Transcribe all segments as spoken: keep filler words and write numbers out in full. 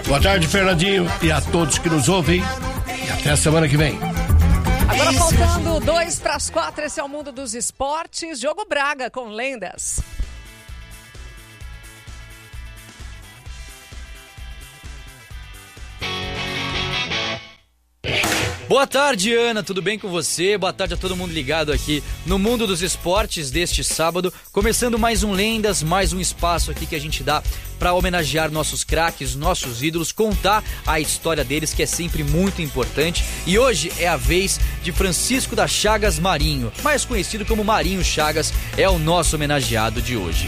Boa tarde, Fernandinho, e a todos que nos ouvem. E até a semana que vem. Agora faltando dois para as quatro, esse é o Mundo dos Esportes. Diogo Braga com lendas. Boa tarde, Ana, tudo bem com você? Boa tarde a todo mundo ligado aqui no Mundo dos Esportes deste sábado. Começando mais um Lendas, mais um espaço aqui que a gente dá para homenagear nossos craques, nossos ídolos, contar a história deles, que é sempre muito importante. E hoje é a vez de Francisco da Chagas Marinho, mais conhecido como Marinho Chagas, é o nosso homenageado de hoje.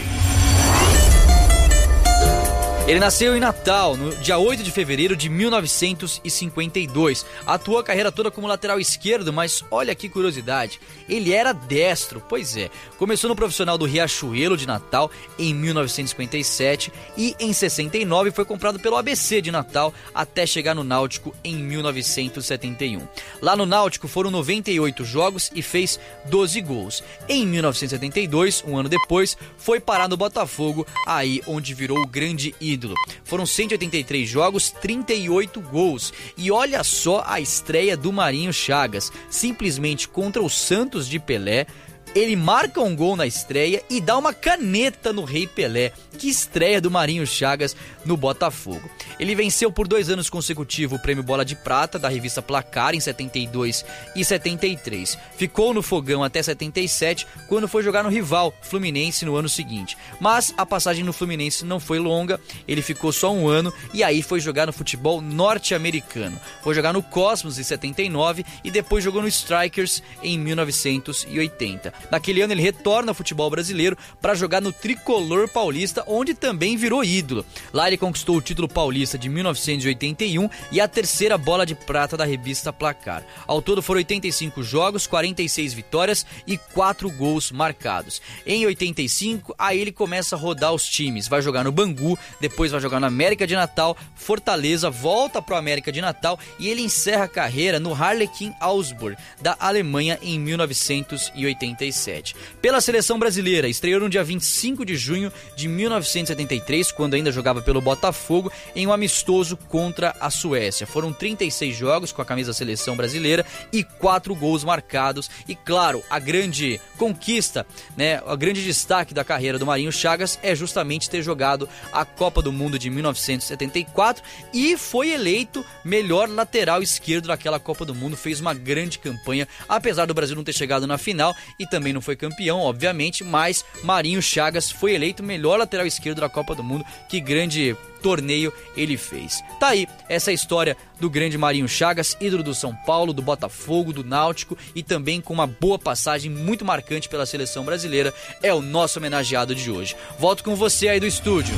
Ele nasceu em Natal, no dia oito de fevereiro de mil novecentos e cinquenta e dois. Atuou a carreira toda como lateral esquerdo, mas olha que curiosidade, ele era destro. Pois é, começou no profissional do Riachuelo de Natal em mil novecentos e cinquenta e sete e em sessenta e nove foi comprado pelo A B C de Natal até chegar no Náutico em mil novecentos e setenta e um. Lá no Náutico foram noventa e oito jogos e fez doze gols. Em mil novecentos e setenta e dois, um ano depois, foi parar no Botafogo, aí onde virou o grande ídolo. Foram cento e oitenta e três jogos, trinta e oito gols. E olha só a estreia do Marinho Chagas, simplesmente contra o Santos de Pelé. Ele marca um gol na estreia e dá uma caneta no Rei Pelé. Que estreia do Marinho Chagas no Botafogo. Ele venceu por dois anos consecutivos o prêmio Bola de Prata da revista Placar em setenta e dois e setenta e três. Ficou no Fogão até setenta e sete, quando foi jogar no rival Fluminense no ano seguinte. Mas a passagem no Fluminense não foi longa, ele ficou só um ano e aí foi jogar no futebol norte-americano. Foi jogar no Cosmos em setenta e nove e depois jogou no Strikers em mil novecentos e oitenta. Naquele ano ele retorna ao futebol brasileiro para jogar no Tricolor Paulista, onde também virou ídolo. Lá ele conquistou o título paulista de mil novecentos e oitenta e um e a terceira bola de prata da revista Placar. Ao todo foram oitenta e cinco jogos, quarenta e seis vitórias e quatro gols marcados. Em oitenta e cinco, aí ele começa a rodar os times. Vai jogar no Bangu, depois vai jogar no América de Natal, Fortaleza, volta para o América de Natal e ele encerra a carreira no Harlequin Augsburg, da Alemanha, em mil novecentos e oitenta e sete. Pela seleção brasileira, estreou no dia vinte e cinco de junho de mil novecentos e setenta e três, quando ainda jogava pelo Botafogo, em um amistoso contra a Suécia. Foram trinta e seis jogos com a camisa da seleção brasileira e quatro gols marcados. E claro, a grande conquista, né, o grande destaque da carreira do Marinho Chagas é justamente ter jogado a Copa do Mundo de mil novecentos e setenta e quatro e foi eleito melhor lateral esquerdo daquela Copa do Mundo. Fez uma grande campanha, apesar do Brasil não ter chegado na final e também não foi campeão, obviamente, mas Marinho Chagas foi eleito melhor lateral esquerdo da Copa do Mundo. Que grande torneio ele fez. Tá aí, essa é a história do grande Marinho Chagas, ídolo do São Paulo, do Botafogo, do Náutico e também com uma boa passagem muito marcante pela seleção brasileira. É o nosso homenageado de hoje. Volto com você aí do estúdio.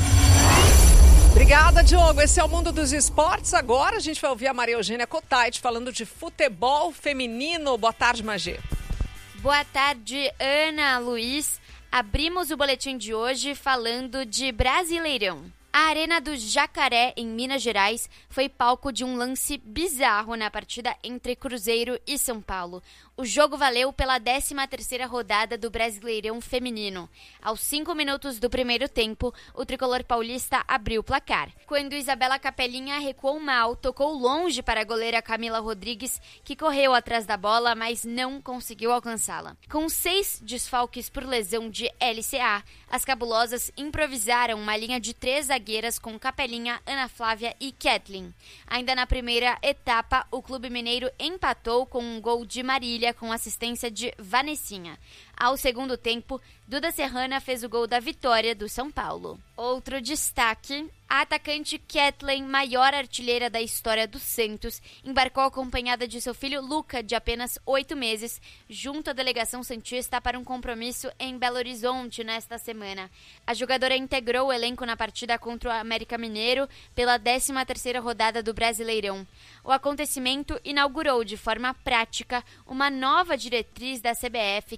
Obrigada, Diogo. Esse é o Mundo dos Esportes. Agora a gente vai ouvir a Maria Eugênia Cotait falando de futebol feminino. Boa tarde, Magê. Boa tarde, Ana, Luiz. Abrimos o boletim de hoje falando de Brasileirão. A Arena do Jacaré, em Minas Gerais, foi palco de um lance bizarro na partida entre Cruzeiro e São Paulo. O jogo valeu pela décima terceira rodada do Brasileirão Feminino. Aos cinco minutos do primeiro tempo, o tricolor paulista abriu o placar. Quando Isabela Capelinha recuou mal, tocou longe para a goleira Camila Rodrigues, que correu atrás da bola, mas não conseguiu alcançá-la. Com seis desfalques por lesão de L C A, as cabulosas improvisaram uma linha de três zagueiras com Capelinha, Ana Flávia e Kathleen. Ainda na primeira etapa, o clube mineiro empatou com um gol de Marília, com assistência de Vanessinha. Ao segundo tempo, Duda Serrana fez o gol da vitória do São Paulo. Outro destaque, a atacante Kathleen, maior artilheira da história do Santos, embarcou acompanhada de seu filho Luca, de apenas oito meses, junto à delegação santista para um compromisso em Belo Horizonte nesta semana. A jogadora integrou o elenco na partida contra o América Mineiro pela décima terceira rodada do Brasileirão. O acontecimento inaugurou de forma prática uma nova diretriz da C B F que garante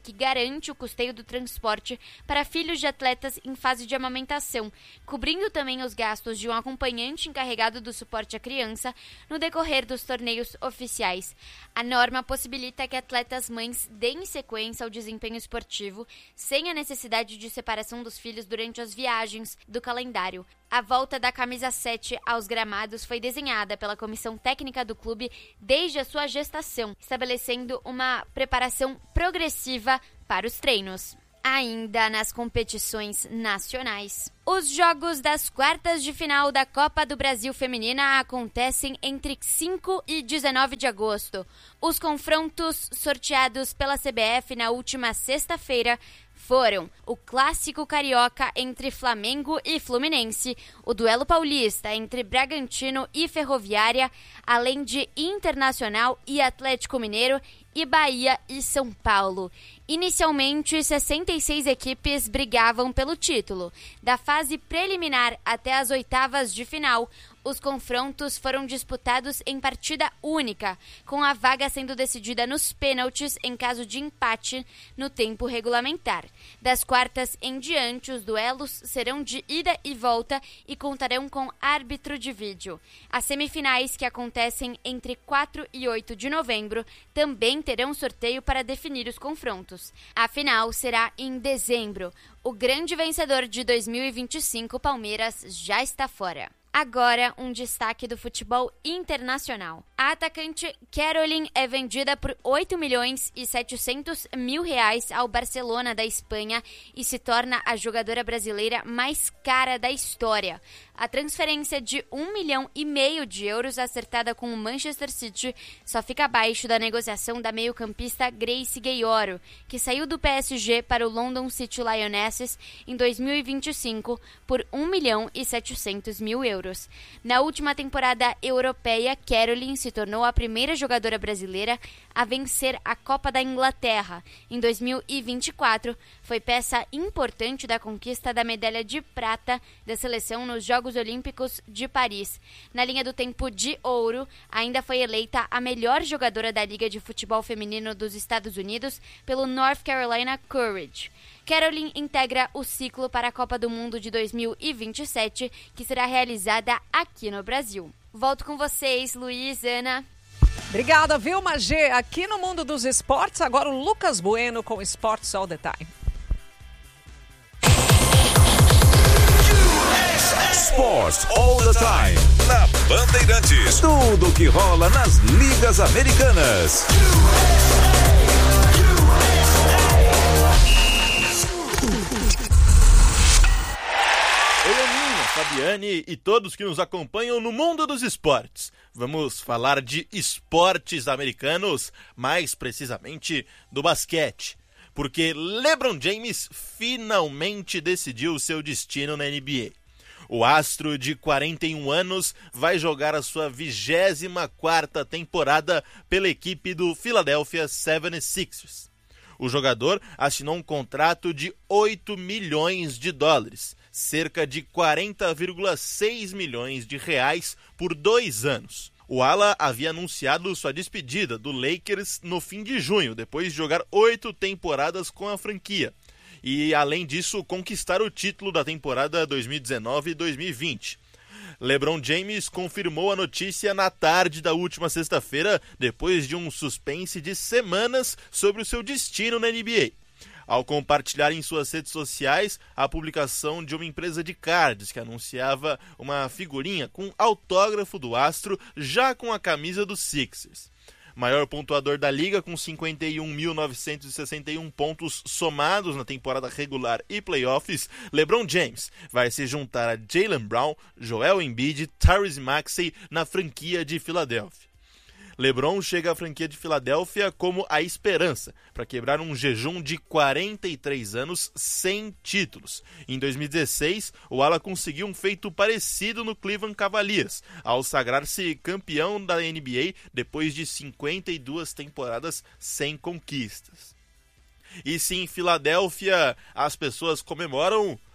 garante o custeio do transporte para filhos de atletas em fase de amamentação, cobrindo também os gastos de um acompanhante encarregado do suporte à criança no decorrer dos torneios oficiais. A norma possibilita que atletas mães deem sequência ao desempenho esportivo sem a necessidade de separação dos filhos durante as viagens do calendário. A volta da camisa sete aos gramados foi desenhada pela comissão técnica do clube desde a sua gestação, estabelecendo uma preparação progressiva para os treinos. Ainda nas competições nacionais, os jogos das quartas de final da Copa do Brasil Feminina acontecem entre cinco e dezenove de agosto. Os confrontos sorteados pela C B F na última sexta-feira foram o clássico carioca entre Flamengo e Fluminense, o duelo paulista entre Bragantino e Ferroviária, além de Internacional e Atlético Mineiro e Bahia e São Paulo. Inicialmente, sessenta e seis equipes brigavam pelo título. Da fase preliminar até as oitavas de final, os confrontos foram disputados em partida única, com a vaga sendo decidida nos pênaltis em caso de empate no tempo regulamentar. Das quartas em diante, os duelos serão de ida e volta e contarão com árbitro de vídeo. As semifinais, que acontecem entre quatro e oito de novembro, também terão sorteio para definir os confrontos. A final será em dezembro. O grande vencedor de dois mil e vinte e cinco, Palmeiras, já está fora. Agora, um destaque do futebol internacional. A atacante Caroline é vendida por oito milhões e setecentos mil reais ao Barcelona da Espanha e se torna a jogadora brasileira mais cara da história. A transferência de um milhão e meio de euros acertada com o Manchester City só fica abaixo da negociação da meio-campista Grace Gayoro, que saiu do P S G para o London City Lionesses em dois mil e vinte e cinco por um milhão e setecentos mil euros. Na última temporada europeia, Caroline se tornou a primeira jogadora brasileira a vencer a Copa da Inglaterra. Em dois mil e vinte e quatro, foi peça importante da conquista da medalha de prata da seleção nos Jogos Olímpicos de Paris. Na linha do tempo de ouro, ainda foi eleita a melhor jogadora da Liga de Futebol Feminino dos Estados Unidos pelo North Carolina Courage. Caroline integra o ciclo para a Copa do Mundo de dois mil e vinte e sete, que será realizada aqui no Brasil. Volto com vocês, Luiz, Ana. Obrigada, Vilma G. Aqui no Mundo dos Esportes, agora o Lucas Bueno com Sports All the Time. Sports All the Time. Na Bandeirantes. Tudo que rola nas ligas americanas. Oi, Aninha, Fabiane e todos que nos acompanham no Mundo dos Esportes. Vamos falar de esportes americanos, mais precisamente do basquete. Porque LeBron James finalmente decidiu seu destino na N B A. O astro de quarenta e um anos vai jogar a sua vigésima quarta temporada pela equipe do Philadelphia setenta e seis ers. O jogador assinou um contrato de oito milhões de dólares, cerca de quarenta vírgula seis milhões de reais por dois anos. O ala havia anunciado sua despedida do Lakers no fim de junho, depois de jogar oito temporadas com a franquia. E, além disso, conquistar o título da temporada dois mil e dezenove e dois mil e vinte. LeBron James confirmou a notícia na tarde da última sexta-feira, depois de um suspense de semanas sobre o seu destino na N B A. Ao compartilhar em suas redes sociais a publicação de uma empresa de cards que anunciava uma figurinha com autógrafo do astro já com a camisa dos Sixers. Maior pontuador da liga com cinquenta e um mil novecentos e sessenta e um pontos somados na temporada regular e playoffs, LeBron James vai se juntar a Jaylen Brown, Joel Embiid e Tyrese Maxey na franquia de Filadélfia. LeBron chega à franquia de Filadélfia como a esperança para quebrar um jejum de quarenta e três anos sem títulos. Em dois mil e dezesseis, o ala conseguiu um feito parecido no Cleveland Cavaliers, ao sagrar-se campeão da N B A depois de cinquenta e duas temporadas sem conquistas. E se em Filadélfia as pessoas comemoram,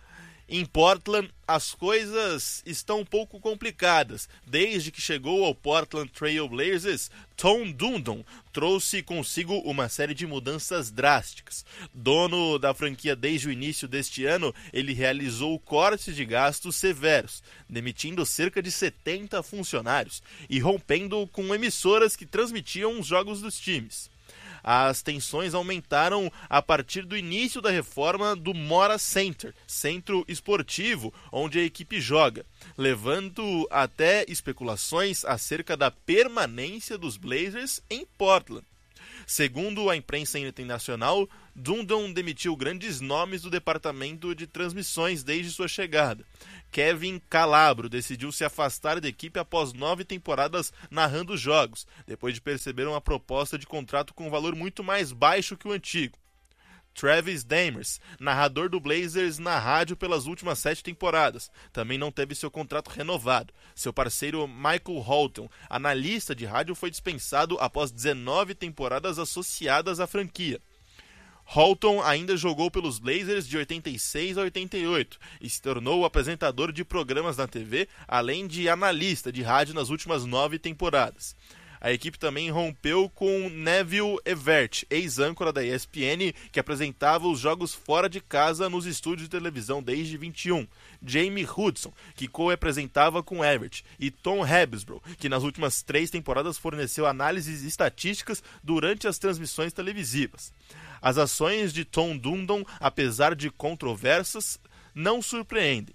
Em Portland, as coisas estão um pouco complicadas. Desde que chegou ao Portland Trail Blazers, Tom Dundon trouxe consigo uma série de mudanças drásticas. Dono da franquia desde o início deste ano, ele realizou cortes de gastos severos, demitindo cerca de setenta funcionários e rompendo com emissoras que transmitiam os jogos dos times. As tensões aumentaram a partir do início da reforma do Mora Center, centro esportivo onde a equipe joga, levando até especulações acerca da permanência dos Blazers em Portland. Segundo a imprensa internacional, Dundon demitiu grandes nomes do departamento de transmissões desde sua chegada. Kevin Calabro decidiu se afastar da equipe após nove temporadas narrando jogos, depois de perceber uma proposta de contrato com um valor muito mais baixo que o antigo. Travis Demers, narrador do Blazers na rádio pelas últimas sete temporadas, também não teve seu contrato renovado. Seu parceiro Michael Holton, analista de rádio, foi dispensado após dezenove temporadas associadas à franquia. Holton ainda jogou pelos Blazers de oitenta e seis a oitenta e oito e se tornou apresentador de programas na T V, além de analista de rádio nas últimas nove temporadas. A equipe também rompeu com Neville Evert, ex-âncora da E S P N, que apresentava os jogos fora de casa nos estúdios de televisão desde vinte e um, Jamie Hudson, que co-apresentava com Evert, e Tom Habsbrough, que nas últimas três temporadas forneceu análises estatísticas durante as transmissões televisivas. As ações de Tom Dundon, apesar de controversas, não surpreendem.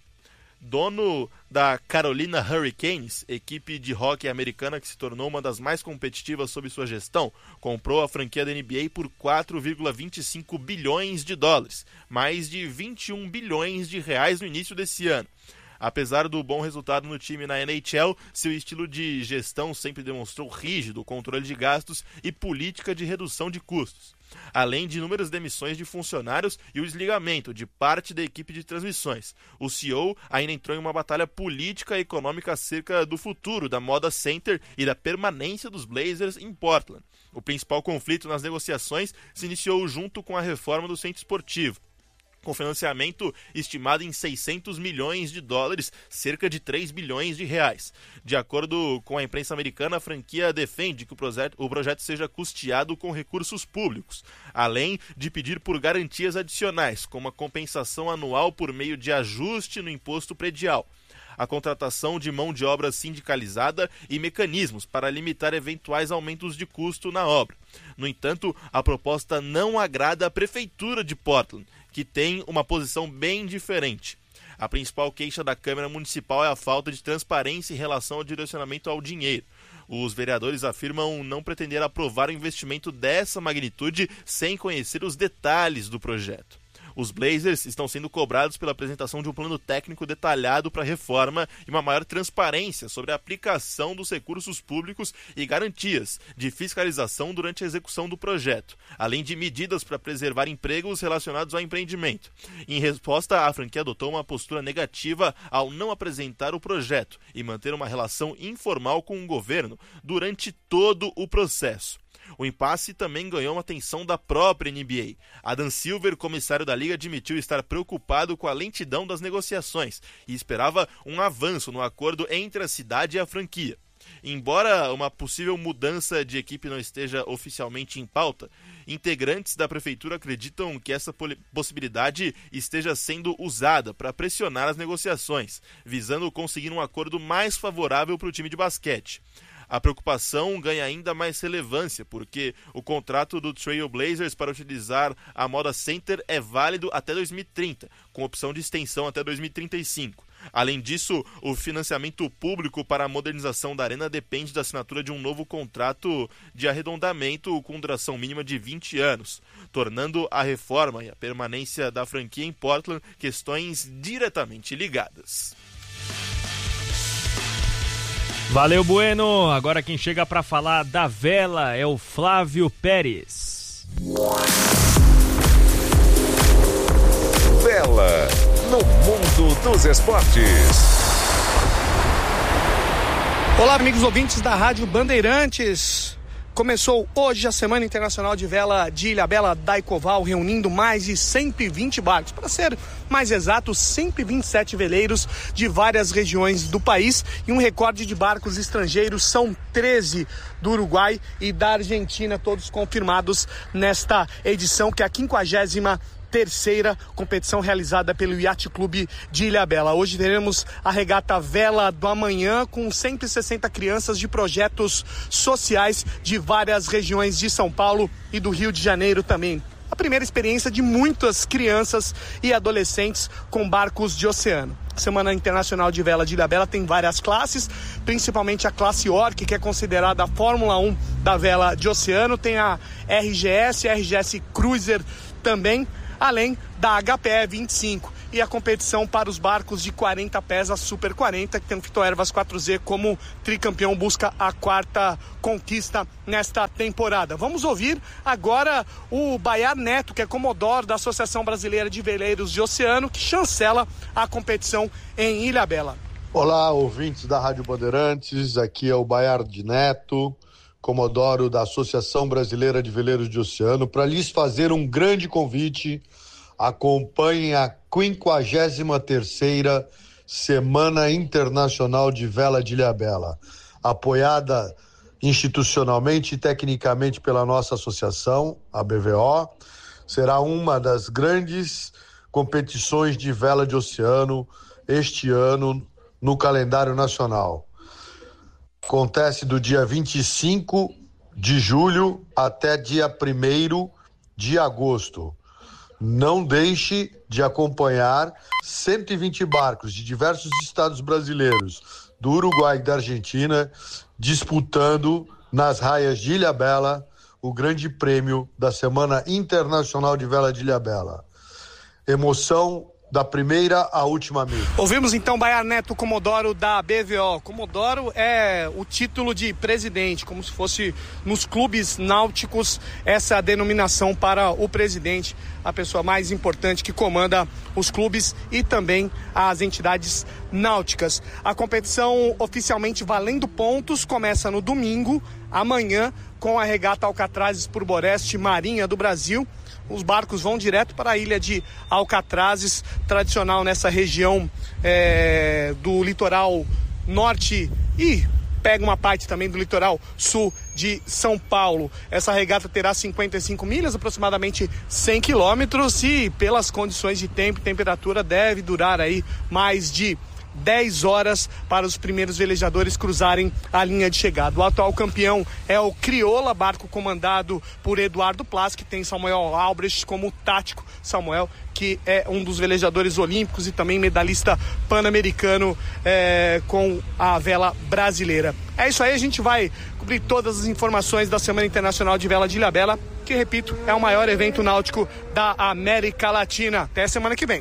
Dono da Carolina Hurricanes, equipe de hóquei americana que se tornou uma das mais competitivas sob sua gestão, comprou a franquia da N B A por quatro vírgula vinte e cinco bilhões de dólares, mais de vinte e um bilhões de reais no início desse ano. Apesar do bom resultado no time na N H L, seu estilo de gestão sempre demonstrou rígido controle de gastos e política de redução de custos, além de inúmeras demissões de funcionários e o desligamento de parte da equipe de transmissões. O C E O ainda entrou em uma batalha política e econômica acerca do futuro da Moda Center e da permanência dos Blazers em Portland. O principal conflito nas negociações se iniciou junto com a reforma do centro esportivo, com financiamento estimado em seiscentos milhões de dólares, cerca de três bilhões de reais. De acordo com a imprensa americana, a franquia defende que o projeto, o projeto seja custeado com recursos públicos, além de pedir por garantias adicionais, como a compensação anual por meio de ajuste no imposto predial, a contratação de mão de obra sindicalizada e mecanismos para limitar eventuais aumentos de custo na obra. No entanto, a proposta não agrada a prefeitura de Portland, que tem uma posição bem diferente. A principal queixa da Câmara Municipal é a falta de transparência em relação ao direcionamento ao dinheiro. Os vereadores afirmam não pretender aprovar um investimento dessa magnitude sem conhecer os detalhes do projeto. Os Blazers estão sendo cobrados pela apresentação de um plano técnico detalhado para a reforma e uma maior transparência sobre a aplicação dos recursos públicos e garantias de fiscalização durante a execução do projeto, além de medidas para preservar empregos relacionados ao empreendimento. Em resposta, a franquia adotou uma postura negativa ao não apresentar o projeto e manter uma relação informal com o governo durante todo o processo. O impasse também ganhou a atenção da própria N B A. Adam Silver, comissário da liga, admitiu estar preocupado com a lentidão das negociações e esperava um avanço no acordo entre a cidade e a franquia. Embora uma possível mudança de equipe não esteja oficialmente em pauta, integrantes da prefeitura acreditam que essa possibilidade esteja sendo usada para pressionar as negociações, visando conseguir um acordo mais favorável para o time de basquete. A preocupação ganha ainda mais relevância porque o contrato do Trail Blazers para utilizar a Moda Center é válido até dois mil e trinta, com opção de extensão até dois mil e trinta e cinco. Além disso, o financiamento público para a modernização da arena depende da assinatura de um novo contrato de arredondamento com duração mínima de vinte anos, tornando a reforma e a permanência da franquia em Portland questões diretamente ligadas. Valeu, Bueno. Agora quem chega para falar da vela é o Flávio Pérez. Vela no mundo dos esportes. Olá, amigos ouvintes da Rádio Bandeirantes. Começou hoje a Semana Internacional de Vela de Ilhabela Daikoval, reunindo mais de cento e vinte barcos. Para ser mais exato, cento e vinte e sete veleiros de várias regiões do país, e um recorde de barcos estrangeiros são treze do Uruguai e da Argentina, todos confirmados nesta edição, que é a quinquagésima terceira competição realizada pelo Yacht Clube de Ilhabela. Hoje teremos a regata Vela do Amanhã com cento e sessenta crianças de projetos sociais de várias regiões de São Paulo e do Rio de Janeiro também. A primeira experiência de muitas crianças e adolescentes com barcos de oceano. A Semana Internacional de Vela de Ilhabela tem várias classes, principalmente a classe Orc, que é considerada a Fórmula um da vela de oceano. Tem a R G S, a R G S Cruiser também, além da H P E vinte e cinco, e a competição para os barcos de quarenta pés, a Super quarenta, que tem o Fitoervas quatro Z como tricampeão, busca a quarta conquista nesta temporada. Vamos ouvir agora o Bayar Neto, que é comodoro da Associação Brasileira de Veleiros de Oceano, que chancela a competição em Ilhabela. Olá, ouvintes da Rádio Bandeirantes, aqui é o Bayar Neto, comodoro da Associação Brasileira de Veleiros de Oceano, para lhes fazer um grande convite. Acompanhem a quinquagésima terceira Semana Internacional de Vela de Ilhabela, apoiada institucionalmente e tecnicamente pela nossa associação, a B V O. Será uma das grandes competições de vela de oceano este ano no calendário nacional. Acontece do dia vinte e cinco de julho até dia primeiro de agosto. Não deixe de acompanhar cento e vinte barcos de diversos estados brasileiros, do Uruguai e da Argentina, disputando nas raias de Ilhabela o grande prêmio da Semana Internacional de Vela de Ilhabela. Emoção da primeira à última milha. Ouvimos então Bayar Neto, comodoro da B V O. Comodoro é o título de presidente, como se fosse nos clubes náuticos, essa é a denominação para o presidente, a pessoa mais importante que comanda os clubes e também as entidades náuticas. A competição oficialmente valendo pontos começa no domingo, amanhã, com a regata Alcatrazes por Boreste Marinha do Brasil. Os barcos vão direto para a ilha de Alcatrazes, tradicional nessa região é, do litoral norte, e pega uma parte também do litoral sul de São Paulo. Essa regata terá cinquenta e cinco milhas, aproximadamente cem quilômetros, e pelas condições de tempo e temperatura deve durar aí mais de dez horas para os primeiros velejadores cruzarem a linha de chegada. O atual campeão é o Crioula, barco comandado por Eduardo Plas, que tem Samuel Albrecht como tático. Samuel, que é um dos velejadores olímpicos e também medalhista pan-americano é, com a vela brasileira. É isso aí, a gente vai cobrir todas as informações da Semana Internacional de Vela de Ilhabela, que, repito, é o maior evento náutico da América Latina. Até a semana que vem.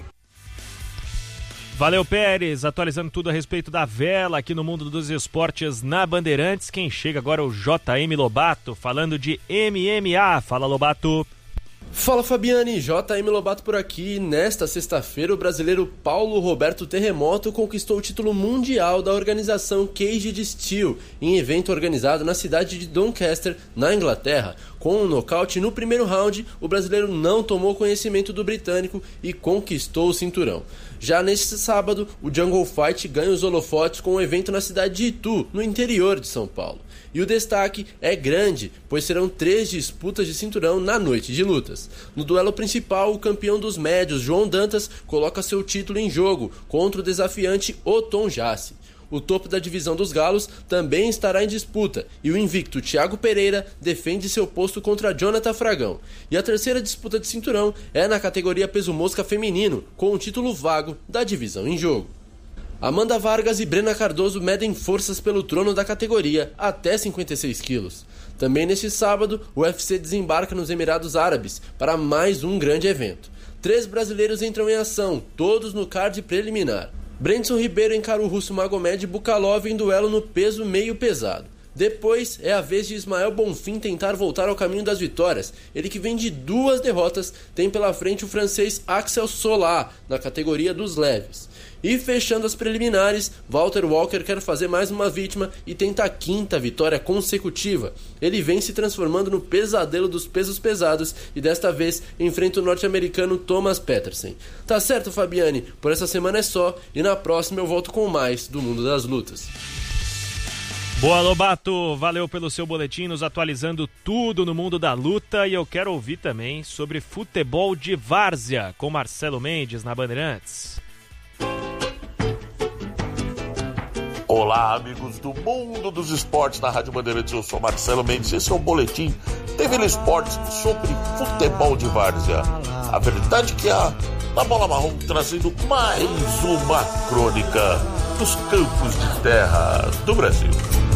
Valeu, Pérez, atualizando tudo a respeito da vela aqui no Mundo dos Esportes na Bandeirantes. Quem chega agora é o J M Lobato, falando de M M A. Fala, Lobato. Fala, Fabiane, J M Lobato por aqui. Nesta sexta-feira, o brasileiro Paulo Roberto Terremoto conquistou o título mundial da organização Caged Steel, em evento organizado na cidade de Doncaster, na Inglaterra. Com um nocaute no primeiro round, o brasileiro não tomou conhecimento do britânico e conquistou o cinturão. Já neste sábado, o Jungle Fight ganha os holofotes com um evento na cidade de Itu, no interior de São Paulo. E o destaque é grande, pois serão três disputas de cinturão na noite de lutas. No duelo principal, o campeão dos médios, João Dantas, coloca seu título em jogo contra o desafiante Oton Jace. O topo da divisão dos galos também estará em disputa, e o invicto Thiago Pereira defende seu posto contra Jonathan Fragão. E a terceira disputa de cinturão é na categoria peso mosca feminino, com o título vago da divisão em jogo. Amanda Vargas e Brena Cardoso medem forças pelo trono da categoria até cinquenta e seis quilos. Também neste sábado, o U F C desembarca nos Emirados Árabes para mais um grande evento. Três brasileiros entram em ação, todos no card preliminar. Brandson Ribeiro encara o russo Magomed Bukalov em duelo no peso meio pesado. Depois é a vez de Ismael Bonfim tentar voltar ao caminho das vitórias. Ele que vem de duas derrotas, tem pela frente o francês Axel Solar, na categoria dos leves. E fechando as preliminares, Walter Walker quer fazer mais uma vítima e tenta a quinta vitória consecutiva. Ele vem se transformando no pesadelo dos pesos pesados e desta vez enfrenta o norte-americano Thomas Petersen. Tá certo, Fabiane? Por essa semana é só e na próxima eu volto com mais do Mundo das Lutas. Boa, Lobato, valeu pelo seu boletim, nos atualizando tudo no mundo da luta, e eu quero ouvir também sobre futebol de várzea com Marcelo Mendes na Bandeirantes. Olá, amigos do Mundo dos Esportes na Rádio Bandeirantes, eu sou Marcelo Mendes, esse é o boletim T V Esportes sobre futebol de várzea. A verdade é que a na Bola Marrom trazendo mais uma crônica dos campos de terra do Brasil.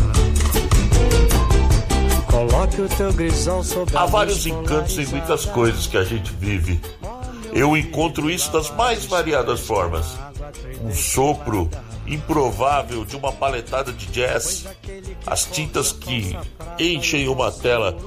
Há vários encantos em muitas coisas que a gente vive. Eu encontro isso das mais variadas formas. Um sopro improvável de uma paletada de jazz, as tintas que enchem uma tela